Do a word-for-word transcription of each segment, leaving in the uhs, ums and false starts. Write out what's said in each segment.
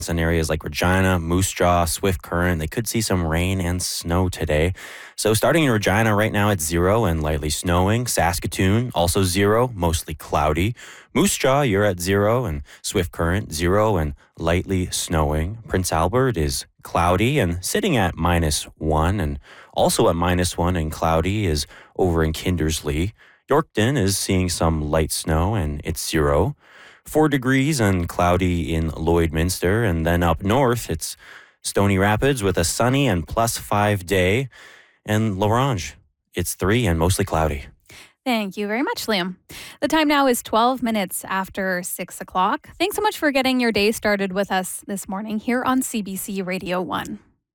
In areas like Regina, Moose Jaw, Swift Current, they could see some rain and snow today. So starting in Regina right now, it's zero and lightly snowing. Saskatoon, also zero, mostly cloudy. Moose Jaw, you're at zero, and Swift Current, zero and lightly snowing. Prince Albert is cloudy and sitting at minus one, and also at minus one and cloudy is over in Kindersley. Yorkton is seeing some light snow, and it's zero. Four degrees and cloudy in Lloydminster, and then up north, it's Stony Rapids with a sunny and plus five day, and La Ronge, it's three and mostly cloudy. Thank you very much, Liam. The time now is twelve minutes after six o'clock. Thanks so much for getting your day started with us this morning here on C B C Radio one.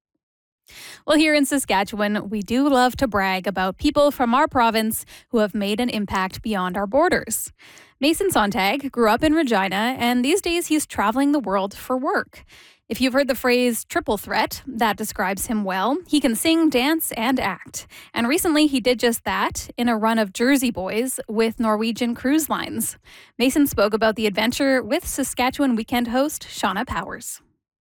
Well, here in Saskatchewan, we do love to brag about people from our province who have made an impact beyond our borders. Mason Sontag grew up in Regina, and these days he's traveling the world for work. If you've heard the phrase triple threat, that describes him well. He can sing, dance, and act. And recently he did just that in a run of Jersey Boys with Norwegian Cruise Lines. Mason spoke about the adventure with Saskatchewan Weekend host Shauna Powers.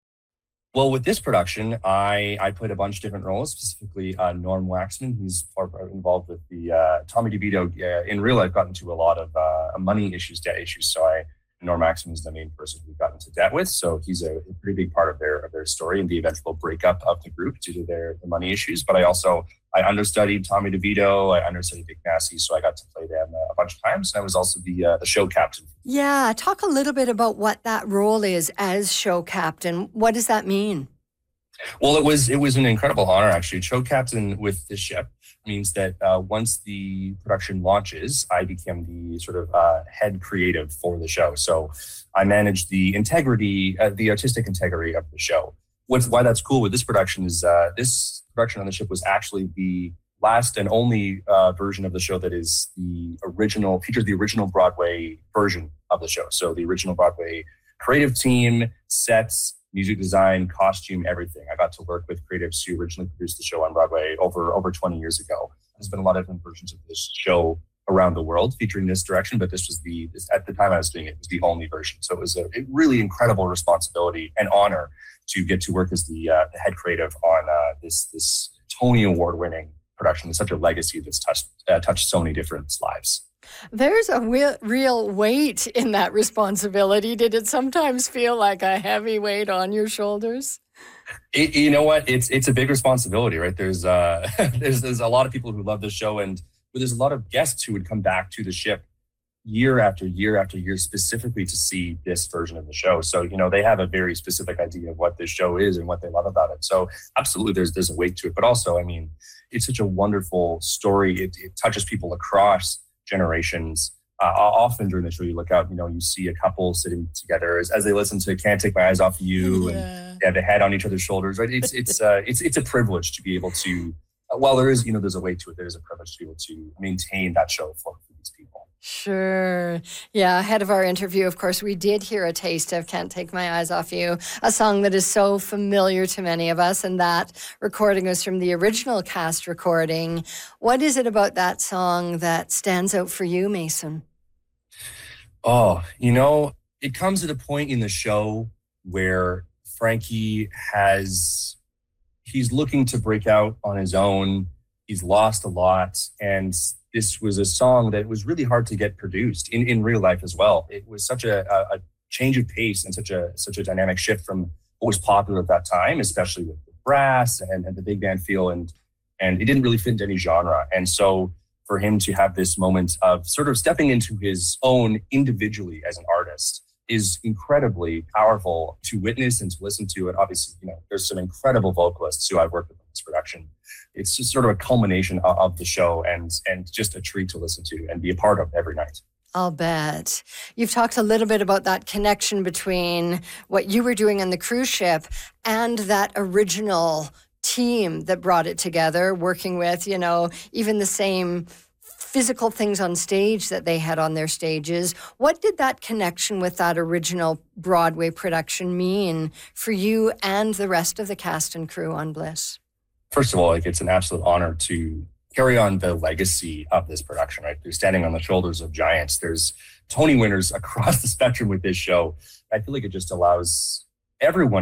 Well, with this production, I, I played a bunch of different roles, specifically uh, Norm Waxman. He's involved with the uh, Tommy DeVito. Uh, in real life, got into a lot of uh, money issues, debt issues. So I, Norm Waxman is the main person who got into debt with. So he's a, a pretty big part of their of their story and the eventual breakup of the group due to their, their money issues. But I also I understudied Tommy DeVito. I understudied Dick Massey, so I got to play them uh, a bunch of times. And I was also the uh, the show captain. Yeah, talk a little bit about what that role is as show captain. What does that mean? Well, it was it was an incredible honor, actually. Show captain with the ship means that uh, once the production launches, I became the sort of uh, head creative for the show. So I managed the integrity, uh, the artistic integrity of the show. What's why that's cool with this production is uh, this production on the ship was actually the last and only uh, version of the show that is the original, features the original Broadway version of the show. So the original Broadway creative team, sets, music design, costume, everything. I got to work with creatives who originally produced the show on Broadway over, over twenty years ago. There's been a lot of different versions of this show around the world featuring this direction, but this was the, this, at the time I was doing it, it was the only version. So it was a, a really incredible responsibility and honor to get to work as the, uh, the head creative on uh, this, this Tony Award-winning production. It's such a legacy that's touched, uh, touched so many different lives. There's a real, real weight in that responsibility. Did it sometimes feel like a heavy weight on your shoulders? It, you know what? It's it's a big responsibility, right? There's uh, there's there's a lot of people who love this show, and there's a lot of guests who would come back to the ship year after year after year specifically to see this version of the show. So you know they have a very specific idea of what this show is and what they love about it. So absolutely, there's there's a weight to it, but also, I mean, it's such a wonderful story. It, it touches people across generations. Uh, often during the show, you look out, you know, you see a couple sitting together as, as they listen to "Can't Take My Eyes Off of You," yeah. and they have the head on each other's shoulders. Right? It's it's uh, it's it's a privilege to be able to. Uh, while there is, you know, there's a weight to it. There is a privilege to be able to maintain that show for, for these people. Sure. Yeah. Ahead of our interview, of course, we did hear a taste of "Can't Take My Eyes Off You," a song that is so familiar to many of us. And that recording was from the original cast recording. What is it about that song that stands out for you, Mason? Oh, you know, it comes at a point in the show where Frankie has, he's looking to break out on his own. He's lost a lot. And this was a song that was really hard to get produced in, in real life as well. It was such a, a, a change of pace and such a such a dynamic shift from what was popular at that time, especially with the brass and, and the big band feel. And, and it didn't really fit into any genre. And so for him to have this moment of sort of stepping into his own individually as an artist is incredibly powerful to witness and to listen to. And obviously, you know, there's some incredible vocalists who I've worked with in this production. It's just sort of a culmination of, of the show and, and just a treat to listen to and be a part of every night. I'll bet. You've talked a little bit about that connection between what you were doing on the cruise ship and that original team that brought it together, working with, you know, even the same physical things on stage that they had on their stages. What did that connection with that original Broadway production mean for you and the rest of the cast and crew on Bliss? First of all, like, it's an absolute honor to carry on the legacy of this production, right? They're standing on the shoulders of giants. There's Tony winners across the spectrum with this show. I feel like it just allows everyone